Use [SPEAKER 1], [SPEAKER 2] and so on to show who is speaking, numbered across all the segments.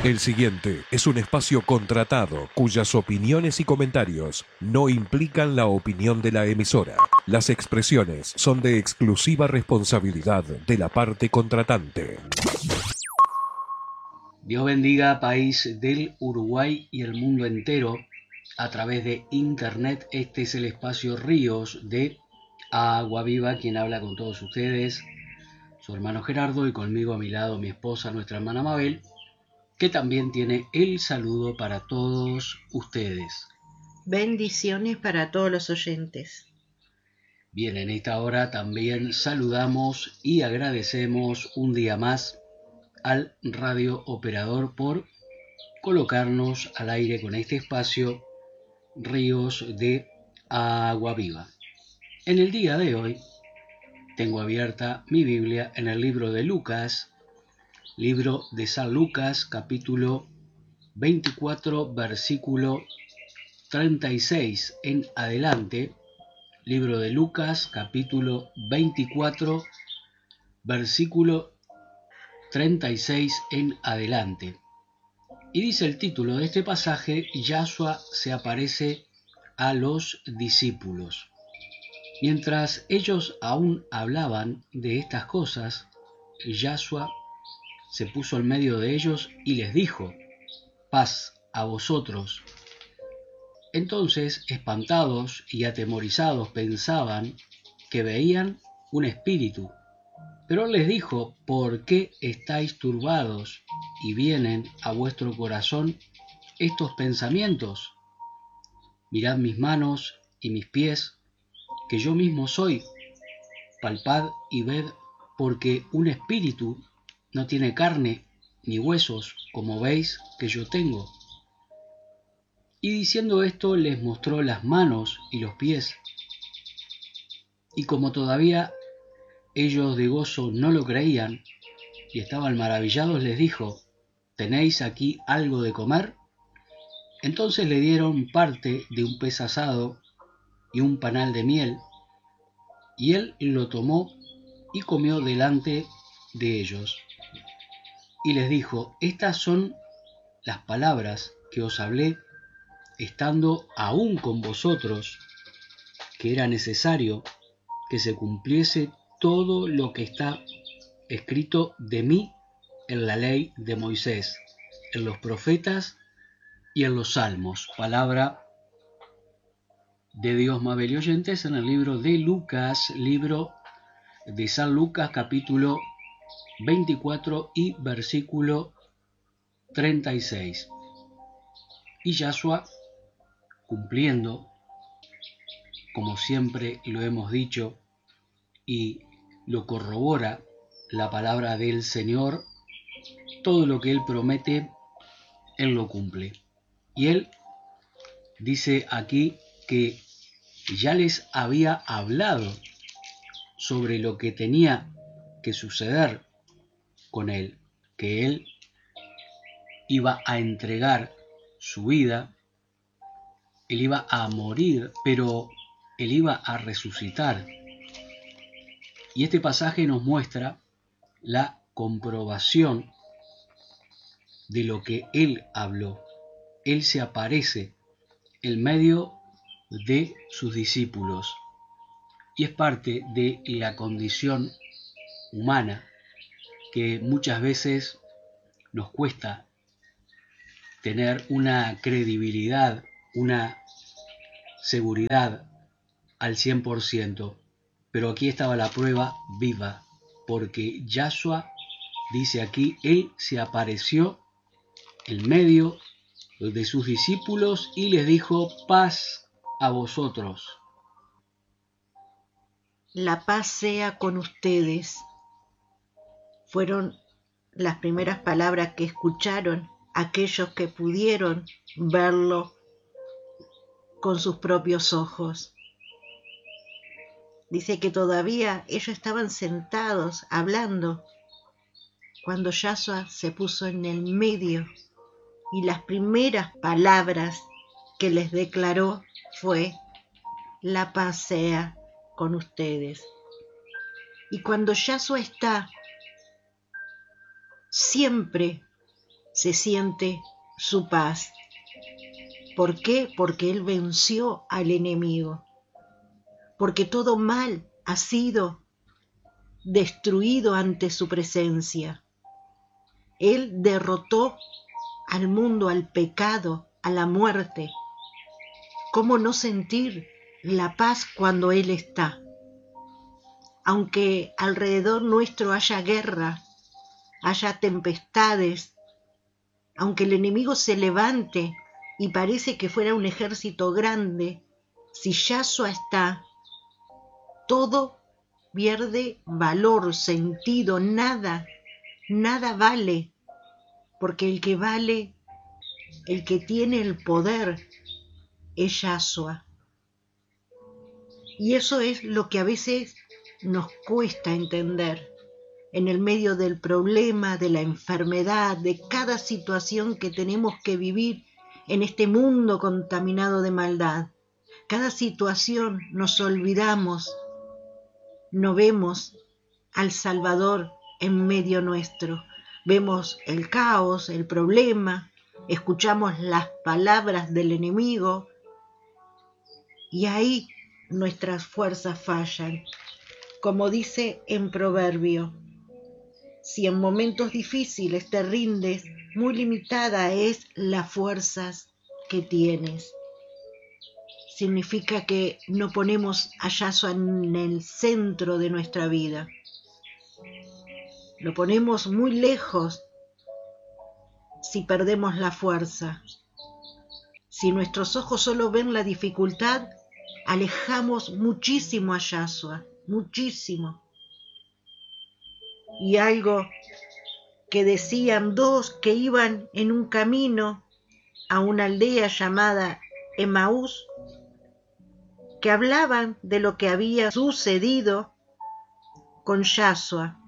[SPEAKER 1] El siguiente es un espacio contratado cuyas opiniones y comentarios no implican la opinión de la emisora. Las expresiones son de exclusiva responsabilidad de la parte contratante.
[SPEAKER 2] Dios bendiga país del Uruguay y el mundo entero. A través de internet, este es el espacio Ríos de Agua Viva, quien habla con todos ustedes, su hermano Gerardo, y conmigo a mi lado mi esposa, nuestra hermana Mabel, que también tiene el saludo para todos ustedes.
[SPEAKER 3] Bendiciones para todos los oyentes.
[SPEAKER 2] Bien, en esta hora también saludamos y agradecemos un día más al radio operador por colocarnos al aire con este espacio Ríos de Agua Viva. En el día de hoy tengo abierta mi Biblia en el libro de Lucas, libro de San Lucas, capítulo 24, versículo 36 en adelante. Libro de Lucas, capítulo 24, versículo 36 en adelante. Y dice el título de este pasaje: Yahshua se aparece a los discípulos. Mientras ellos aún hablaban de estas cosas, Yahshua se puso en medio de ellos y les dijo: paz a vosotros. Entonces, espantados y atemorizados, pensaban que veían un espíritu. Pero él les dijo: ¿por qué estáis turbados y vienen a vuestro corazón estos pensamientos? Mirad mis manos y mis pies, que yo mismo soy. Palpad y ved, porque un espíritu no tiene carne ni huesos, como veis que yo tengo. Y diciendo esto, les mostró las manos y los pies. Y como todavía ellos de gozo no lo creían y estaban maravillados, les dijo: ¿tenéis aquí algo de comer? Entonces le dieron parte de un pez asado y un panal de miel, y él lo tomó y comió delante de ellos. Y les dijo: estas son las palabras que os hablé estando aún con vosotros, que era necesario que se cumpliese todo lo que está escrito de mí en la ley de Moisés, en los profetas y en los salmos. Palabra de Dios, Mabel y oyentes, en el libro de Lucas, libro de San Lucas, capítulo 24 y versículo 36. Y Yahshua, cumpliendo, como siempre lo hemos dicho, y lo corrobora la palabra del Señor, todo lo que Él promete, Él lo cumple. Y Él dice aquí que ya les había hablado sobre lo que tenía que suceder con Él, que Él iba a entregar su vida, Él iba a morir, pero Él iba a resucitar. Y este pasaje nos muestra la comprobación de lo que Él habló. Él se aparece en medio de sus discípulos y es parte de la condición humana que muchas veces nos cuesta tener una credibilidad, una seguridad al 100%. Pero aquí estaba la prueba viva, porque Yahshua dice aquí: Él se apareció en medio de sus discípulos y les dijo: paz a vosotros.
[SPEAKER 3] La paz sea con ustedes. Fueron las primeras palabras que escucharon aquellos que pudieron verlo con sus propios ojos. Dice que todavía ellos estaban sentados hablando cuando Yahshua se puso en el medio, y las primeras palabras que les declaró fue: la paz sea con ustedes. Y cuando Yahshua está, siempre se siente su paz. ¿Por qué? Porque Él venció al enemigo. Porque todo mal ha sido destruido ante su presencia. Él derrotó al mundo, al pecado, a la muerte. ¿Cómo no sentir la paz cuando Él está? Aunque alrededor nuestro haya guerra, haya tempestades, aunque el enemigo se levante y parece que fuera un ejército grande, si Yahshua está, todo pierde valor, sentido, nada vale, porque el que vale, el que tiene el poder es Yahshua. Y eso es lo que a veces nos cuesta entender en el medio del problema, de la enfermedad, de cada situación que tenemos que vivir en este mundo contaminado de maldad. Cada situación nos olvidamos, no vemos al Salvador en medio nuestro. Vemos el caos, el problema, escuchamos las palabras del enemigo y ahí nuestras fuerzas fallan. Como dice en Proverbio, si en momentos difíciles te rindes, muy limitada es las fuerzas que tienes. Significa que no ponemos a Yahshua en el centro de nuestra vida. Lo ponemos muy lejos si perdemos la fuerza. Si nuestros ojos solo ven la dificultad, alejamos muchísimo a Yahshua, muchísimo. Y algo que decían dos que iban en un camino a una aldea llamada Emaús, que hablaban de lo que había sucedido con Yahshua.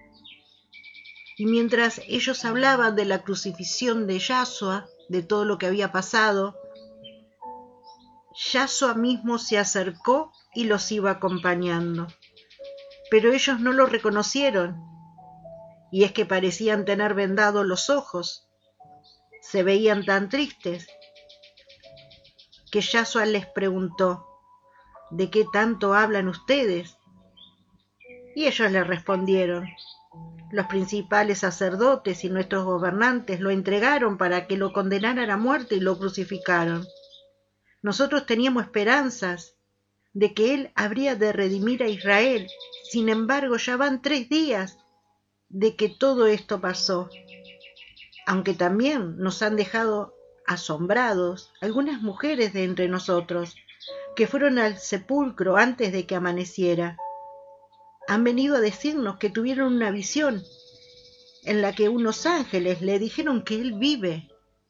[SPEAKER 3] Y mientras ellos hablaban de la crucifixión de Yahshua, de todo lo que había pasado, Yahshua mismo se acercó y los iba acompañando. Pero ellos no lo reconocieron, y es que parecían tener vendados los ojos. Se veían tan tristes que Yahshua les preguntó, ¿de qué tanto hablan ustedes? Y ellos le respondieron, los principales sacerdotes y nuestros gobernantes lo entregaron para que lo condenaran a muerte y lo crucificaron. Nosotros teníamos esperanzas de que Él habría de redimir a Israel. Sin embargo, ya van 3 días de que todo esto pasó. Aunque también nos han dejado asombrados algunas mujeres de entre nosotros que fueron al sepulcro antes de que amaneciera. Han venido a decirnos que tuvieron una visión en la que unos ángeles le dijeron que Él vive.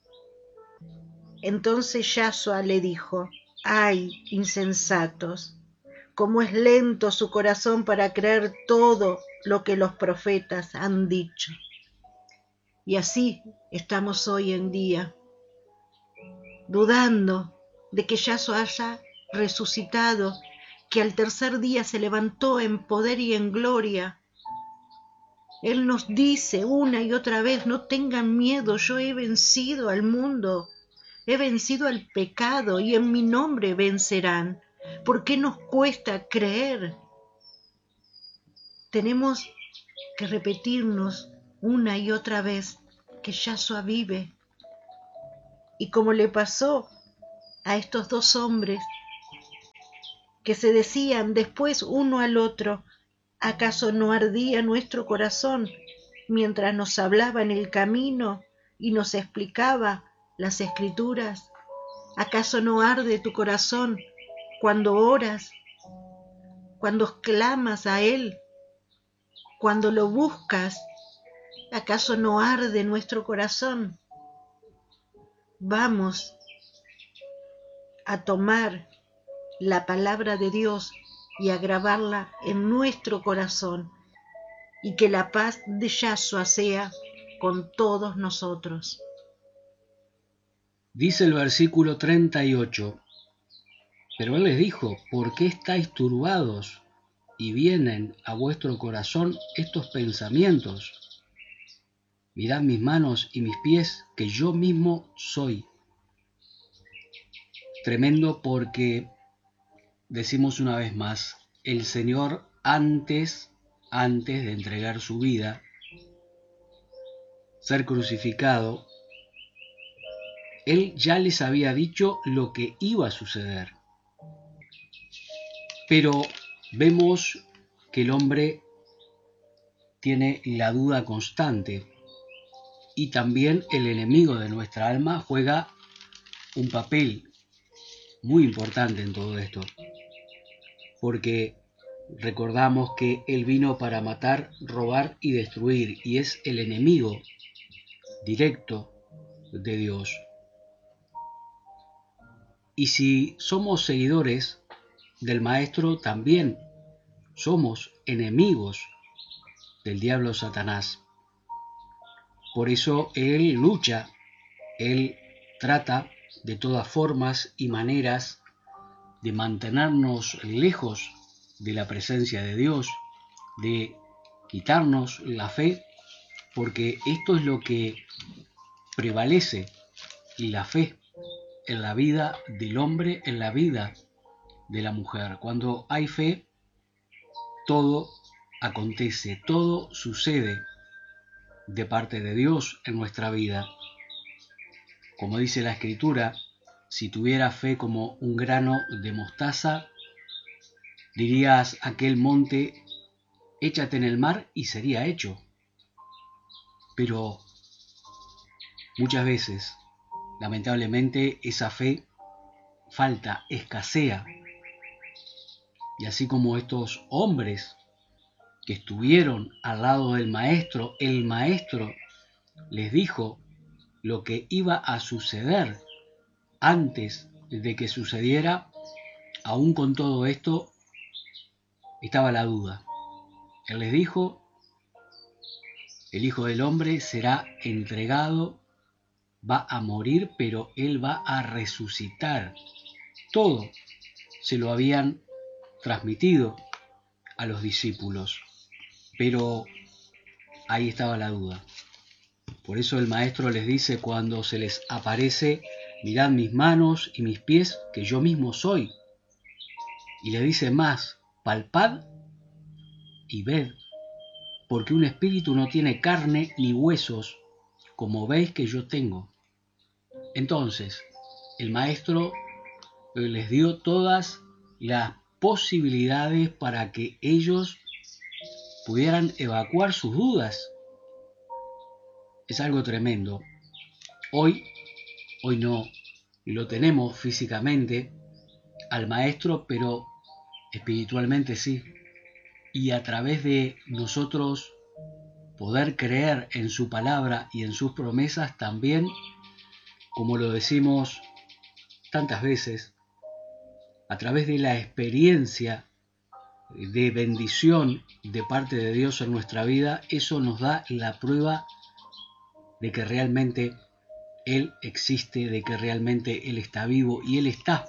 [SPEAKER 3] Entonces Yahshua le dijo, ¡ay, insensatos! Cómo es lento su corazón para creer todo lo que los profetas han dicho. Y así estamos hoy en día, dudando de que Yahshua haya resucitado, que al tercer día se levantó en poder y en gloria. Él nos dice una y otra vez, no tengan miedo, yo he vencido al mundo, he vencido al pecado y en mi nombre vencerán. ¿Por qué nos cuesta creer? Tenemos que repetirnos una y otra vez que Yahshua vive. Y como le pasó a estos 2 hombres que se decían después uno al otro, ¿acaso no ardía nuestro corazón mientras nos hablaba en el camino y nos explicaba las Escrituras? ¿Acaso no arde tu corazón cuando oras, cuando clamas a Él, cuando lo buscas? ¿Acaso no arde nuestro corazón? Vamos a tomar la palabra de Dios y a grabarla en nuestro corazón, y que la paz de Yahshua sea con todos nosotros.
[SPEAKER 2] Dice el versículo 38, pero Él les dijo, ¿por qué estáis turbados y vienen a vuestro corazón estos pensamientos? mirad mis manos y mis pies, que yo mismo soy. Tremendo porque, decimos una vez más, el Señor antes de entregar su vida, ser crucificado, Él ya les había dicho lo que iba a suceder. Pero vemos que el hombre tiene la duda constante y también el enemigo de nuestra alma juega un papel muy importante en todo esto, porque recordamos que Él vino para matar, robar y destruir, y es el enemigo directo de Dios. Y si somos seguidores del Maestro, también somos enemigos del diablo Satanás. Por eso Él lucha, Él trata de todas formas y maneras de mantenernos lejos de la presencia de Dios, de quitarnos la fe, porque esto es lo que prevalece, la fe en la vida del hombre, en la vida de la mujer. Cuando hay fe, todo acontece, todo sucede de parte de Dios en nuestra vida. Como dice la Escritura, si tuviera fe como un grano de mostaza, dirías a aquel monte, échate en el mar y sería hecho. Pero muchas veces, lamentablemente, esa fe falta, escasea. Y así como estos hombres que estuvieron al lado del Maestro, el Maestro les dijo lo que iba a suceder antes de que sucediera, aún con todo esto estaba la duda. Él les dijo, el Hijo del Hombre será entregado, va a morir, pero Él va a resucitar. Todo se lo habían transmitido a los discípulos, pero ahí estaba la duda. Por eso el Maestro les dice cuando se les aparece, mirad mis manos y mis pies, que yo mismo soy. Y le dice más, palpad y ved, porque un espíritu no tiene carne ni huesos, como veis que yo tengo. Entonces, el Maestro les dio todas las posibilidades para que ellos pudieran evacuar sus dudas. Es algo tremendo. Hoy no lo tenemos físicamente al Maestro, pero espiritualmente sí. Y a través de nosotros poder creer en su palabra y en sus promesas también, como lo decimos tantas veces, a través de la experiencia de bendición de parte de Dios en nuestra vida, eso nos da la prueba de que realmente Él existe, de que realmente Él está vivo y Él está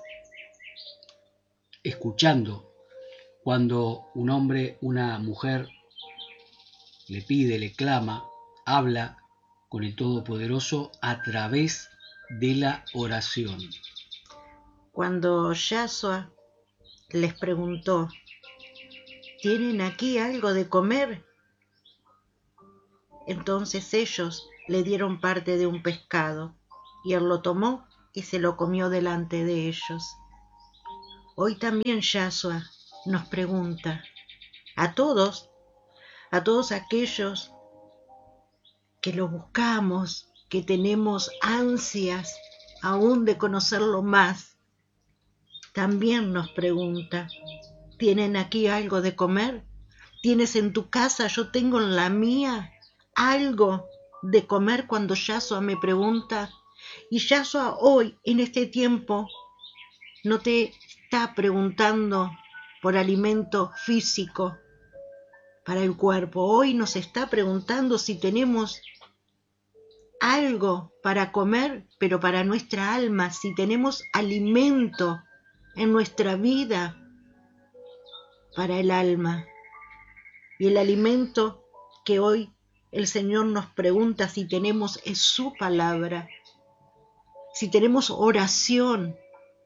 [SPEAKER 2] escuchando cuando un hombre, una mujer le pide, le clama, habla con el Todopoderoso a través de la oración.
[SPEAKER 3] Cuando Yahshua les preguntó, ¿tienen aquí algo de comer? Entonces ellos le dieron parte de un pescado, y él lo tomó y se lo comió delante de ellos. Hoy también Yahshua nos pregunta a todos aquellos que lo buscamos, que tenemos ansias aún de conocerlo más, también nos pregunta, ¿tienen aquí algo de comer? ¿Tienes en tu casa, yo tengo en la mía, algo de comer? Cuando Yahshua me pregunta, y Yahshua hoy, en este tiempo, no te está preguntando por alimento físico para el cuerpo. Hoy nos está preguntando si tenemos algo para comer, pero para nuestra alma, si tenemos alimento en nuestra vida para el alma. Y el alimento que hoy el Señor nos pregunta si tenemos su palabra, si tenemos oración.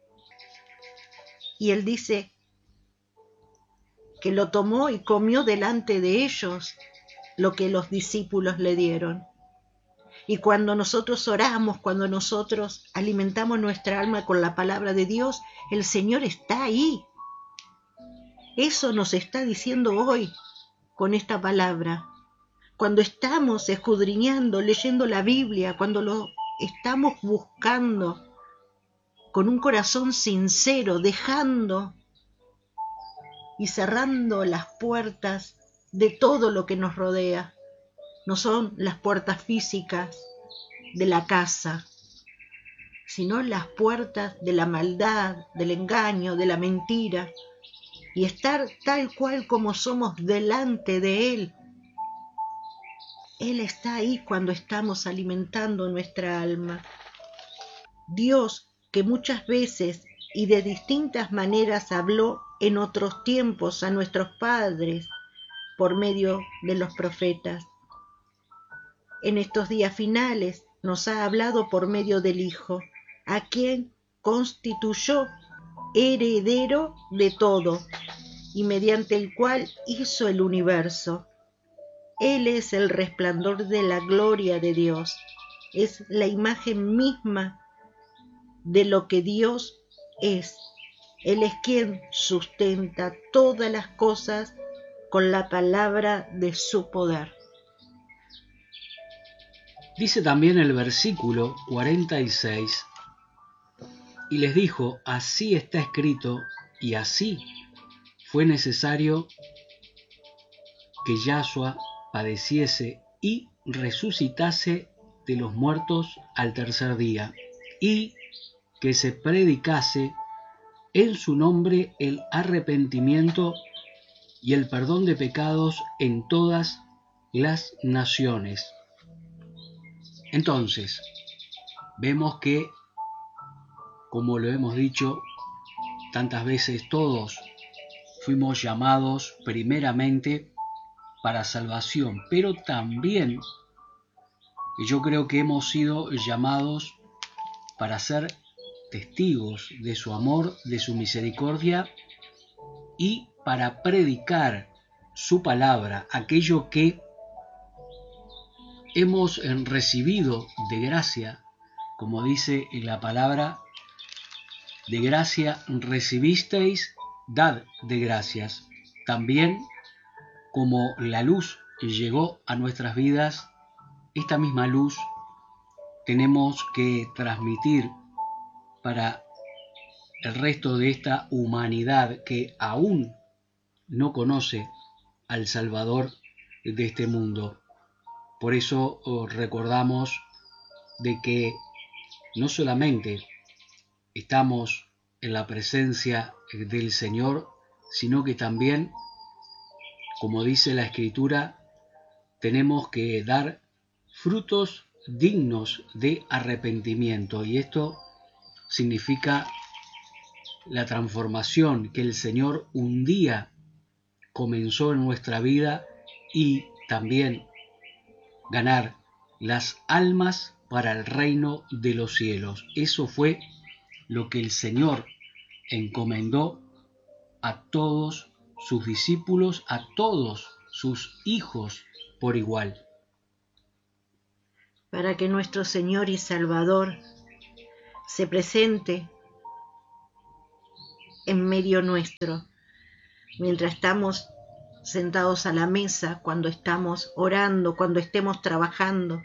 [SPEAKER 3] Y Él dice que lo tomó y comió delante de ellos lo que los discípulos le dieron. Y cuando nosotros oramos, cuando nosotros alimentamos nuestra alma con la palabra de Dios, el Señor está ahí. Eso nos está diciendo hoy con esta palabra. Cuando estamos escudriñando, leyendo la Biblia, cuando lo estamos buscando con un corazón sincero, dejando y cerrando las puertas de todo lo que nos rodea. No son las puertas físicas de la casa, sino las puertas de la maldad, del engaño, de la mentira, y estar tal cual como somos delante de Él. Él está ahí cuando estamos alimentando nuestra alma. Dios, que muchas veces y de distintas maneras habló en otros tiempos a nuestros padres por medio de los profetas, en estos días finales nos ha hablado por medio del Hijo, a quien constituyó heredero de todo y mediante el cual hizo el universo. Él es el resplandor de la gloria de Dios, es la imagen misma de lo que Dios es. Él es quien sustenta todas las cosas con la palabra de su poder.
[SPEAKER 2] Dice también el versículo 46, y les dijo, así está escrito, y así fue necesario que Yahshua padeciese y resucitase de los muertos al tercer día, y que se predicase en su nombre el arrepentimiento y el perdón de pecados en todas las naciones. Entonces, vemos que, como lo hemos dicho tantas veces, todos fuimos llamados primeramente para salvación, pero también yo creo que hemos sido llamados para ser testigos de su amor, de su misericordia y para predicar su palabra, aquello que hemos recibido de gracia, como dice en la palabra, de gracia recibisteis, dad de gracias. También como la luz llegó a nuestras vidas, esta misma luz tenemos que transmitir para el resto de esta humanidad que aún no conoce al Salvador de este mundo. Por eso recordamos de que no solamente estamos en la presencia del Señor, sino que también, como dice la Escritura, tenemos que dar frutos dignos de arrepentimiento. Y esto significa la transformación que el Señor un día comenzó en nuestra vida y también ganar las almas para el reino de los cielos. Eso fue lo que el Señor encomendó a todos sus discípulos, a todos sus hijos por igual.
[SPEAKER 3] Para que nuestro Señor y Salvador se presente en medio nuestro, mientras estamos sentados a la mesa, cuando estamos orando, cuando estemos trabajando.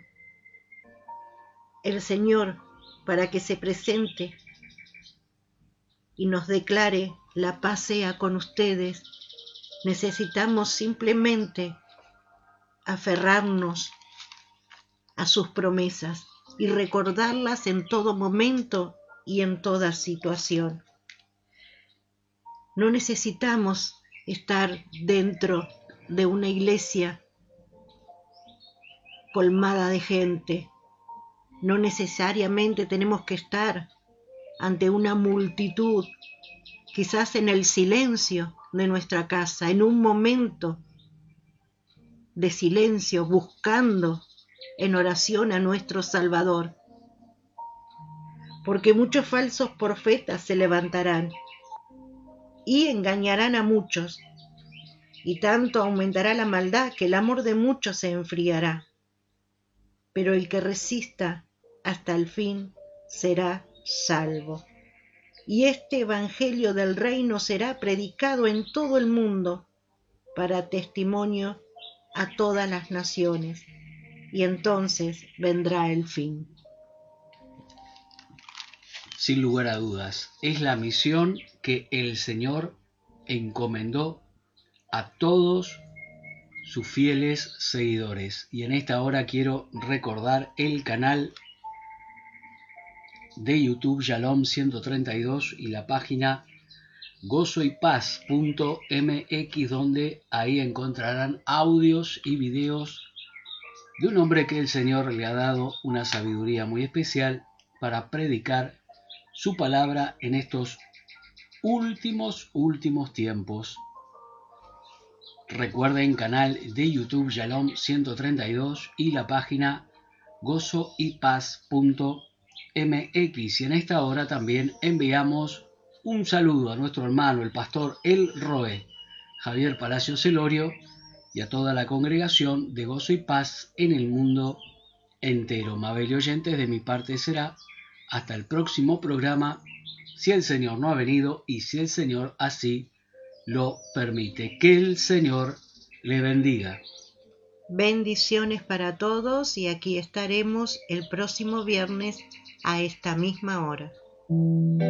[SPEAKER 3] El Señor, para que se presente y nos declare la paz sea con ustedes, necesitamos simplemente aferrarnos a sus promesas y recordarlas en todo momento y en toda situación. No necesitamos estar dentro de una iglesia colmada de gente. No necesariamente tenemos que estar ante una multitud, quizás en el silencio de nuestra casa, en un momento de silencio, buscando en oración a nuestro Salvador. Porque muchos falsos profetas se levantarán y engañarán a muchos, y tanto aumentará la maldad que el amor de muchos se enfriará. Pero el que resista hasta el fin será salvo. Y este evangelio del reino será predicado en todo el mundo para testimonio a todas las naciones, y entonces vendrá el fin.
[SPEAKER 2] Sin lugar a dudas, es la misión que el Señor encomendó a todos sus fieles seguidores. Y en esta hora quiero recordar el canal de YouTube Shalom 132 y la página gozoypaz.mx, donde ahí encontrarán audios y videos de un hombre que el Señor le ha dado una sabiduría muy especial para predicar su palabra en estos últimos tiempos. Recuerden, canal de YouTube Shalom 132 y la página gozoypaz.mx. Y en esta hora también enviamos un saludo a nuestro hermano, el pastor El Roe, Javier Palacio Celorio, y a toda la congregación de Gozo y Paz en el mundo entero. Mabel y oyentes, de mi parte será hasta el próximo programa, si el Señor no ha venido y si el Señor así lo permite. Que el Señor le bendiga.
[SPEAKER 3] Bendiciones para todos, y aquí estaremos el próximo viernes a esta misma hora.